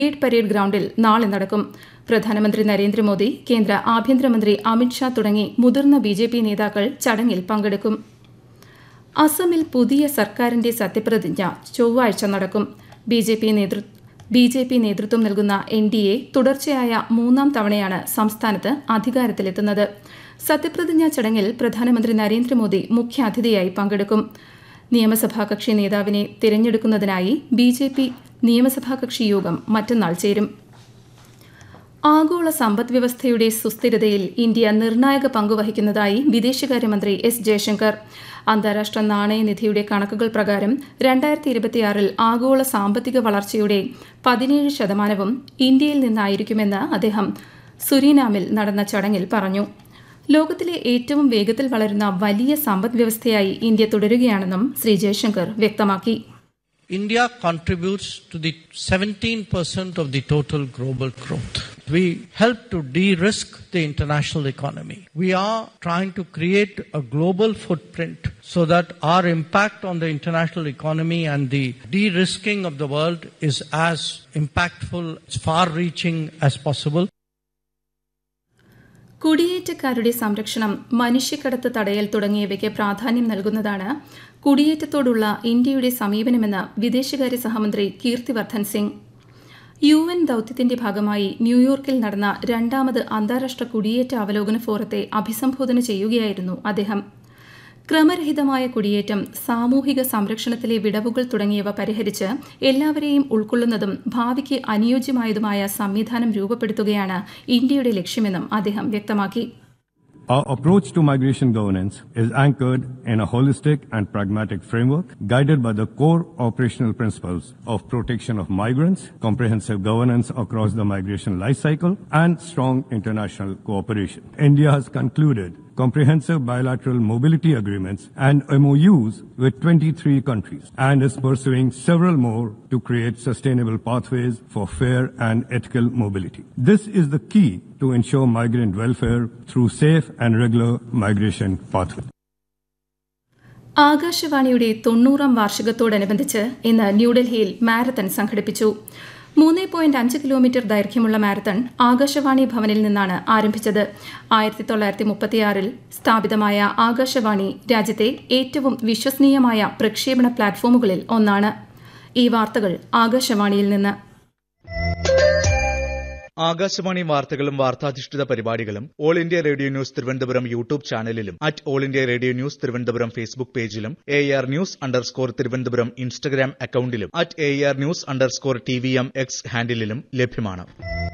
Parade ഗ്രൌണ്ടിൽ നാളെ നടക്കും. പ്രധാനമന്ത്രി നരേന്ദ്രമോദി, കേന്ദ്ര ആഭ്യന്തരമന്ത്രി അമിത്ഷാ തുടങ്ങി മുതിർന്ന ബിജെപി നേതാക്കൾ ചടങ്ങിൽ പങ്കെടുക്കും. അസമിൽ പുതിയ സർക്കാരിന്റെ സത്യപ്രതിജ്ഞ ചൊവ്വാഴ്ച നടക്കും. ബിജെപി നേതൃത്വം നൽകുന്ന NDA തുടർച്ചയായ മൂന്നാം തവണയാണ് സംസ്ഥാനത്ത് അധികാരത്തിലെത്തുന്നത്. സത്യപ്രതിജ്ഞാ ചടങ്ങിൽ പ്രധാനമന്ത്രി നരേന്ദ്രമോദി മുഖ്യാതിഥിയായി പങ്കെടുക്കും. നിയമസഭാ കക്ഷി നേതാവിനെ തിരഞ്ഞെടുക്കുന്നതിനായി BJP നിയമസഭാ കക്ഷി യോഗം മറ്റന്നാൾ ചേരും. ആഗോള സമ്പദ്വ്യവസ്ഥയുടെ സുസ്ഥിരതയിൽ ഇന്ത്യ നിർണായക പങ്കുവഹിക്കുന്നതായി വിദേശകാര്യമന്ത്രി S. ജയശങ്കർ. അന്താരാഷ്ട്ര നാണയനിധിയുടെ കണക്കുകൾ പ്രകാരം 2026 ആഗോള സാമ്പത്തിക വളർച്ചയുടെ 17% ഇന്ത്യയിൽ നിന്നായിരിക്കുമെന്ന് അദ്ദേഹം സുരീനാമിൽ നടന്ന ചടങ്ങിൽ പറഞ്ഞു. ലോകത്തിലെ ഏറ്റവും വേഗത്തിൽ വളരുന്ന വലിയ സമ്പദ്വ്യവസ്ഥയായി ഇന്ത്യ തുടരുകയാണെന്നും ശ്രീ ജയശങ്കർ വ്യക്തമാക്കി. India contributes to the 17% of the total global growth. We help to de-risk the international economy. We are trying to create a global footprint so that our impact on the international economy and the de-risking of the world is as impactful, as far-reaching as possible. കുടിയേറ്റക്കാരുടെ സംരക്ഷണം, മനുഷ്യക്കടത്ത് തടയൽ തുടങ്ങിയവയ്ക്ക് പ്രാധാന്യം നൽകുന്നതാണ് കുടിയേറ്റത്തോടുള്ള ഇന്ത്യയുടെ സമീപനമെന്ന് വിദേശകാര്യ സഹമന്ത്രി Kirti Vardhan Singh. UN ദൌത്യത്തിന്റെ ഭാഗമായി ന്യൂയോർക്കിൽ നടന്ന 2ാമത് അന്താരാഷ്ട്ര കുടിയേറ്റ അവലോകന ഫോറത്തെ അഭിസംബോധന ചെയ്യുകയായിരുന്നു അദ്ദേഹം. ക്രമരഹിതമായ കുടിയേറ്റം, സാമൂഹിക സംരക്ഷണത്തിലെ വിടവുകൾ തുടങ്ങിയവ പരിഹരിച്ച് എല്ലാവരെയും ഉൾക്കൊള്ളുന്നതും ഭാവിക്ക് അനുയോജ്യമായതുമായ സംവിധാനം രൂപപ്പെടുത്തുകയാണ് ഇന്ത്യയുടെ ലക്ഷ്യമെന്നും അദ്ദേഹം വ്യക്തമാക്കി. Our approach to migration governance is anchored in a holistic and pragmatic framework guided by the core operational principles of protection of migrants, comprehensive governance across the migration life cycle, and strong international cooperation. India has concluded comprehensive bilateral mobility agreements and MOUs with 23 countries and is pursuing several more to create sustainable pathways for fair and ethical mobility. This is the key to ensure migrant welfare through safe and regular migration pathways. ആകാശവാണിയുടെ 90ാം വാർഷികത്തോടനുബന്ധിച്ച് ഇന്ന് ന്യൂഡൽഹിയിൽ marathon സംഘടിപ്പിച്ചു. 3.5 kilometre ദൈർഘ്യമുള്ള marathon Akashvani ഭവനിൽ നിന്നാണ് ആരംഭിച്ചത്. 1936 സ്ഥാപിതമായ ആകാശവാണി രാജ്യത്തെ ഏറ്റവും വിശ്വസനീയമായ പ്രക്ഷേപണ പ്ലാറ്റ്ഫോമുകളിൽ ഒന്നാണ്. ഈ വാർത്തകൾ ആകാശവാണിയിൽ നിന്ന്. ആകാശവാണി വാർത്തകളും വാർത്താധിഷ്ഠിത പരിപാടികളും all India radio news Thiruvananthapuram YouTube ചാനലിലും @all India radio news Thiruvananthapuram Facebook പേജിലും AR News_ തിരുവനന്തപുരം ഇൻസ്റ്റഗ്രാം അക്കൌണ്ടിലും @AR News_TVM X ഹാൻഡിലും ലഭ്യമാണ്.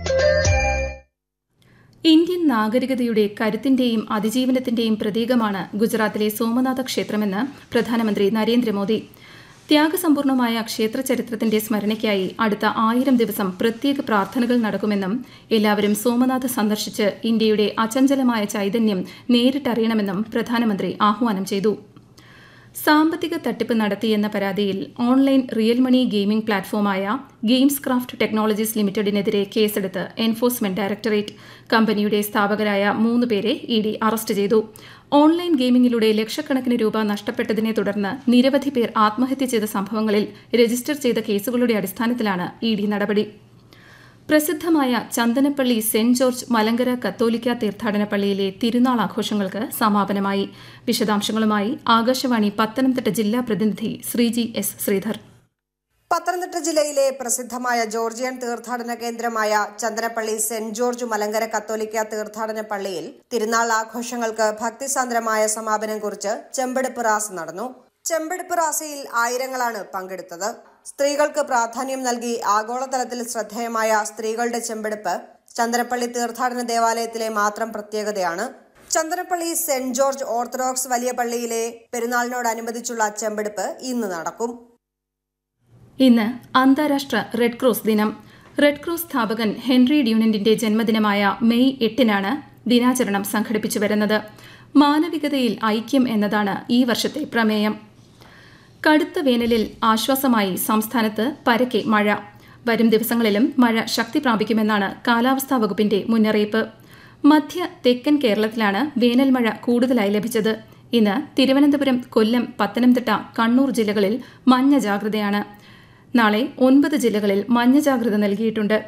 ഇന്ത്യൻ നാഗരികതയുടെ കരുത്തിന്റെയും അതിജീവനത്തിന്റെയും പ്രതീകമാണ് ഗുജറാത്തിലെ സോമനാഥ ക്ഷേത്രമെന്ന് പ്രധാനമന്ത്രി നരേന്ദ്രമോദി. ത്യാഗസമ്പൂർണമായ ക്ഷേത്ര ചരിത്രത്തിന്റെ സ്മരണയ്ക്കായി അടുത്ത 1000 ദിവസം പ്രത്യേക പ്രാർത്ഥനകൾ നടക്കുമെന്നും എല്ലാവരും സോമനാഥ സന്ദർശിച്ച് ഇന്ത്യയുടെ അചഞ്ചലമായ ചൈതന്യം നേരിട്ടറിയണമെന്നും പ്രധാനമന്ത്രി ആഹ്വാനം ചെയ്തു. സാമ്പത്തിക തട്ടിപ്പ് നടത്തിയെന്ന പരാതിയിൽ online real money gaming പ്ലാറ്റ്ഫോമായ games craft technologies ലിമിറ്റഡിനെതിരെ കേസെടുത്ത് എൻഫോഴ്സ്മെന്റ് ഡയറക്ടറേറ്റ്. കമ്പനിയുടെ സ്ഥാപകരായ 3 പേരെ ED അറസ്റ്റ് ചെയ്തു. ഓൺലൈൻ ഗെയിമിംഗിലൂടെ ലക്ഷക്കണക്കിന് രൂപ നഷ്ടപ്പെട്ടതിനെ തുടർന്ന് നിരവധി പേർ ആത്മഹത്യ ചെയ്ത സംഭവങ്ങളിൽ രജിസ്റ്റർ ചെയ്ത കേസുകളുടെ അടിസ്ഥാനത്തിലാണ് ED നടപടി. പ്രസിദ്ധമായ ചന്ദനപ്പള്ളി സെന്റ് ജോർജ് മലങ്കര കത്തോലിക്ക തീർത്ഥാടന പള്ളിയിലെ തിരുനാൾ ആഘോഷങ്ങൾക്ക് സമാപനമായി. വിശദാംശങ്ങളുമായി ആകാശവാണി പത്തനംതിട്ട ജില്ലാ പ്രതിനിധി ശ്രീജി S. ശ്രീധർ. പത്തനംതിട്ട ജില്ലയിലെ പ്രസിദ്ധമായ ജോർജിയൻ തീർത്ഥാടന കേന്ദ്രമായ ചന്ദനപ്പള്ളി സെന്റ് ജോർജ് മലങ്കര കത്തോലിക്ക തീർത്ഥാടന പള്ളിയിൽ തിരുനാൾ ആഘോഷങ്ങൾക്ക് ഭക്തിസാന്ദ്രമായ സമാപനം കുറിച്ച് ചെമ്പെടുപ്പ് റാസ് നടന്നു. ചെമ്പെടുപ്പ് റാസയിൽ ആയിരങ്ങളാണ് പങ്കെടുത്തത്. സ്ത്രീകൾക്ക് പ്രാധാന്യം നൽകി ആഗോളതലത്തിൽ ശ്രദ്ധേയമായ സ്ത്രീകളുടെ ചെമ്പെടുപ്പ് ചന്ദനപ്പള്ളി തീർത്ഥാടന ദേവാലയത്തിലെ മാത്രം പ്രത്യേകതയാണ്. ചന്ദനപ്പള്ളി സെന്റ് ജോർജ് ഓർത്തഡോക്സ് വലിയ പള്ളിയിലെ പെരുന്നാളിനോടനുബന്ധിച്ചുള്ള ചെമ്പെടുപ്പ് ഇന്ന് നടക്കും. ഇന്ന് അന്താരാഷ്ട്ര റെഡ് ക്രോസ് ദിനം. റെഡ് ക്രോസ് സ്ഥാപകൻ ഹെൻറി ഡ്യൂനന്റിന്റെ ജന്മദിനമായ മെയ് 8-നാണ് ദിനാചരണം സംഘടിപ്പിച്ചു വരുന്നത്. മാനവികതയിൽ ഐക്യം എന്നതാണ് ഈ വർഷത്തെ പ്രമേയം. കടുത്ത വേനലിൽ ആശ്വാസമായി സംസ്ഥാനത്ത് പരക്കെ മഴ. വരും ദിവസങ്ങളിലും മഴ ശക്തി പ്രാപിക്കുമെന്നാണ് കാലാവസ്ഥാ വകുപ്പിന്റെ മുന്നറിയിപ്പ്. മധ്യ തെക്കൻ കേരളത്തിലാണ് വേനൽ മഴ കൂടുതലായി ലഭിച്ചത്. ഇന്ന് തിരുവനന്തപുരം, കൊല്ലം, പത്തനംതിട്ട, കണ്ണൂർ ജില്ലകളിൽ മഞ്ഞ ജാഗ്രതയാണ്. നാളെ 9 ജില്ലകളിൽ മഞ്ഞ ജാഗ്രത നൽകിയിട്ടുണ്ട്.